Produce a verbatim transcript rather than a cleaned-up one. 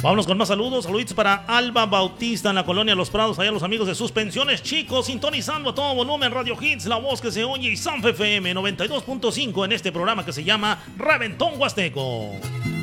Vámonos con más saludos. Saluditos para Alba Bautista en la colonia Los Prados. Allá los amigos de Suspensiones Chicos, sintonizando a todo volumen Radio Hits, la voz que se oye, y Sanfe F M noventa y dos punto cinco en este programa que se llama Reventón Huasteco.